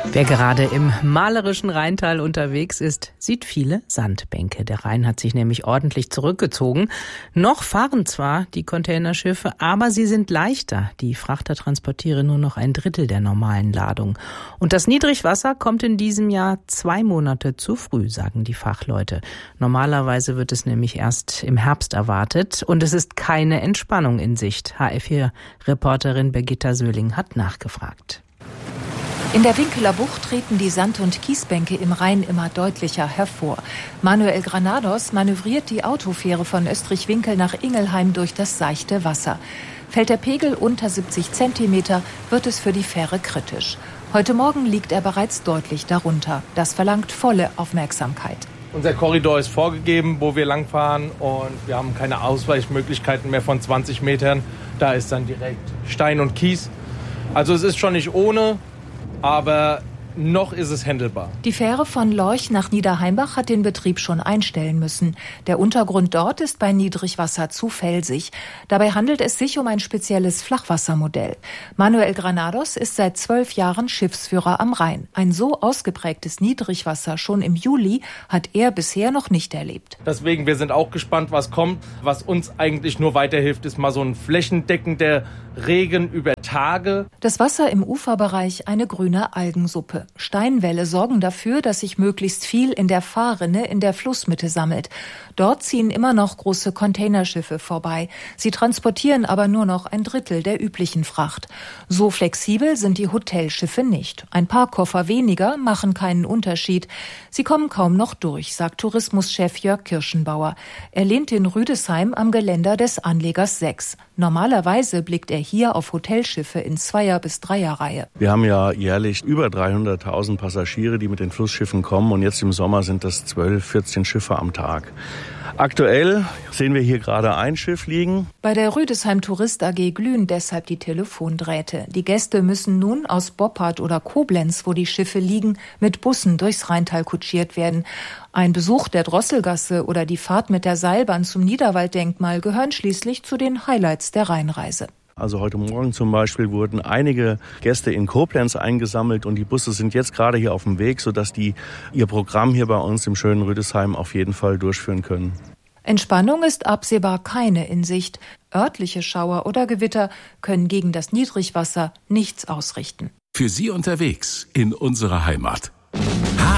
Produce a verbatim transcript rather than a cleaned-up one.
Wer gerade im malerischen Rheintal unterwegs ist, sieht viele Sandbänke. Der Rhein hat sich nämlich ordentlich zurückgezogen. Noch fahren zwar die Containerschiffe, aber sie sind leichter. Die Frachter transportieren nur noch ein Drittel der normalen Ladung. Und das Niedrigwasser kommt in diesem Jahr zwei Monate zu früh, sagen die Fachleute. Normalerweise wird es nämlich erst im Herbst erwartet. Und es ist keine Entspannung in Sicht. H F vier-Reporterin Birgitta Söhling hat nachgefragt. In der Winkeler Bucht treten die Sand- und Kiesbänke im Rhein immer deutlicher hervor. Manuel Granados manövriert die Autofähre von Österreich-Winkel nach Ingelheim durch das seichte Wasser. Fällt der Pegel unter siebzig Zentimeter, wird es für die Fähre kritisch. Heute Morgen liegt er bereits deutlich darunter. Das verlangt volle Aufmerksamkeit. Unser Korridor ist vorgegeben, wo wir langfahren, und wir haben keine Ausweichmöglichkeiten mehr von zwanzig Metern. Da ist dann direkt Stein und Kies. Also es ist schon nicht ohne, aber noch ist es händelbar. Die Fähre von Lorch nach Niederheimbach hat den Betrieb schon einstellen müssen. Der Untergrund dort ist bei Niedrigwasser zu felsig. Dabei handelt es sich um ein spezielles Flachwassermodell. Manuel Granados ist seit zwölf Jahren Schiffsführer am Rhein. Ein so ausgeprägtes Niedrigwasser schon im Juli hat er bisher noch nicht erlebt. Deswegen, wir sind auch gespannt, was kommt. Was uns eigentlich nur weiterhilft, ist mal so ein flächendeckender Regen über Tage. Das Wasser im Uferbereich eine grüne Algensuppe. Steinwälle sorgen dafür, dass sich möglichst viel in der Fahrrinne in der Flussmitte sammelt. Dort ziehen immer noch große Containerschiffe vorbei. Sie transportieren aber nur noch ein Drittel der üblichen Fracht. So flexibel sind die Hotelschiffe nicht. Ein paar Koffer weniger machen keinen Unterschied. Sie kommen kaum noch durch, sagt Tourismuschef Jörg Kirschenbauer. Er lehnt in Rüdesheim am Geländer des Anlegers sechs. Normalerweise blickt er hier auf Hotelschiffe in Zweier- bis Dreierreihe. Wir haben ja jährlich über dreihunderttausend Passagiere, die mit den Flussschiffen kommen, und jetzt im Sommer sind das zwölf, vierzehn Schiffe am Tag. Aktuell sehen wir hier gerade ein Schiff liegen. Bei der Rüdesheim Tourist A G glühen deshalb die Telefondrähte. Die Gäste müssen nun aus Boppard oder Koblenz, wo die Schiffe liegen, mit Bussen durchs Rheintal kutschiert werden. Ein Besuch der Drosselgasse oder die Fahrt mit der Seilbahn zum Niederwalddenkmal gehören schließlich zu den Highlights der Rheinreise. Also heute Morgen zum Beispiel wurden einige Gäste in Koblenz eingesammelt, und die Busse sind jetzt gerade hier auf dem Weg, sodass die ihr Programm hier bei uns im schönen Rüdesheim auf jeden Fall durchführen können. Entspannung ist absehbar keine in Sicht. Örtliche Schauer oder Gewitter können gegen das Niedrigwasser nichts ausrichten. Für Sie unterwegs in unserer Heimat.